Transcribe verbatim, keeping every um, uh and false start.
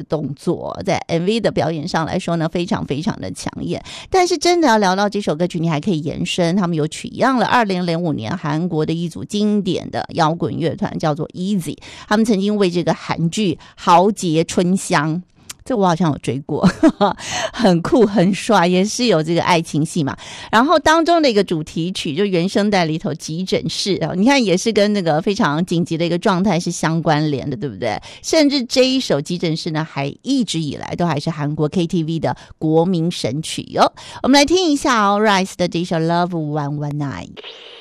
动作，在 M V 的表演上来说呢，非常非常的抢眼。但是真的要聊到这首歌曲，你还可以延伸，他们有取样了二零零五年韩国的一组经典的摇滚乐团，叫做 Easy， 他们曾经为这个韩剧《豪杰春香》，这我好像有追过，很酷很帅，也是有这个爱情戏嘛。然后当中的一个主题曲就原声带里头急诊室，你看也是跟那个非常紧急的一个状态是相关联的，对不对？甚至这一首急诊室呢，还一直以来都还是韩国 K T V 的国民神曲哟。我们来听一下哦 Rise 的这首 Love one one nine。